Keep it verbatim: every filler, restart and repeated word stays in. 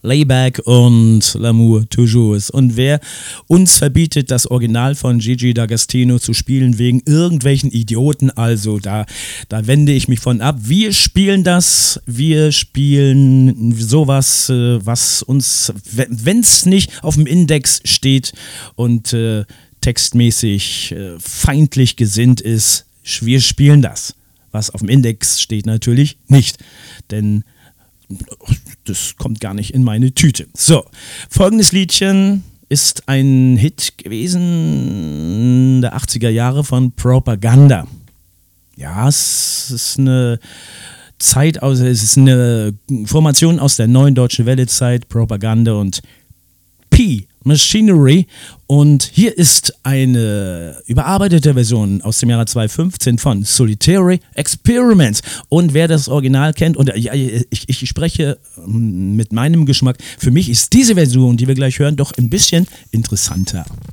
Layback und L'amour toujours. Und wer uns verbietet, das Original von Gigi D'Agostino zu spielen wegen irgendwelchen Idioten, also da, da wende ich mich von ab. Wir spielen das, wir spielen sowas, was uns, wenn es nicht auf dem Index steht und äh, textmäßig äh, feindlich gesinnt ist, wir spielen das. Was auf dem Index steht natürlich nicht, denn das kommt gar nicht in meine Tüte. So, folgendes Liedchen ist ein Hit gewesen der achtziger Jahre von Propaganda. Ja, es ist eine Zeit aus, es ist eine Formation aus der neuen deutschen Welle-Zeit, Propaganda und P. Machinery, und hier ist eine überarbeitete Version aus dem Jahre zweitausendfünfzehn von Solitary Experiments, und wer das Original kennt, und ja, ich, ich spreche mit meinem Geschmack, für mich ist diese Version, die wir gleich hören, doch ein bisschen interessanter.